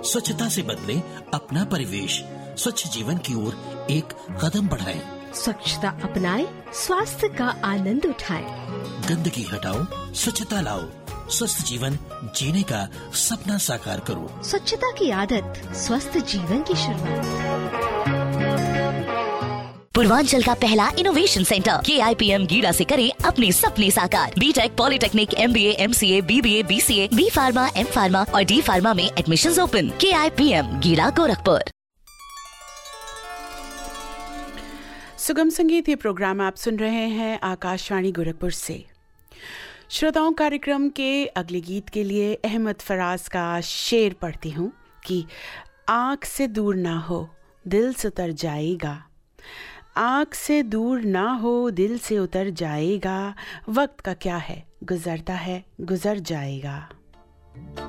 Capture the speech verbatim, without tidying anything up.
स्वच्छता से बदले अपना परिवेश, स्वच्छ जीवन की ओर एक कदम बढ़ाएं। स्वच्छता अपनाएं, स्वास्थ्य का आनंद उठाएं। गंदगी हटाओ, स्वच्छता लाओ, स्वस्थ जीवन जीने का सपना साकार करो। स्वच्छता की आदत स्वस्थ जीवन की शुरुआत। पूर्वांचल का पहला इनोवेशन सेंटर के आई पी एम गीड़ा से करें अपने सपने साकार। बीटेक, पॉलिटेक्निक, एम बी ए, एम सी ए, बी बी ए, बी सी ए, बी फार्मा, एम फार्मा और डी फार्मा में एडमिशंस ओपन। के आई पी एम गीड़ा, गोरखपुर। सुगम संगीत ये प्रोग्राम आप सुन रहे हैं आकाशवाणी गोरखपुर से। श्रोताओं, कार्यक्रम के अगले गीत के लिए अहमद फराज का शेर पढ़ती हूँ कि आँख से दूर ना हो दिल से उतर जाएगा, आँख से दूर ना हो दिल से उतर जाएगा, वक्त का क्या है गुजरता है गुजर जाएगा।